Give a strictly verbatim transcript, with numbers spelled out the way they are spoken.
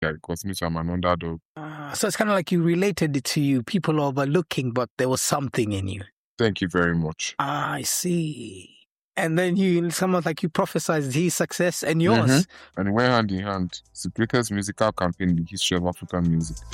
Yeah, it caused me to I'm an underdog. Uh, so it's kind of like you related it to you. People are overlooking, but there was something in you. Thank you very much. Ah, I see. And then you, somewhat like you prophesized his success and yours. Mm-hmm. And it went hand in hand. It's the greatest musical campaign in the history of African music.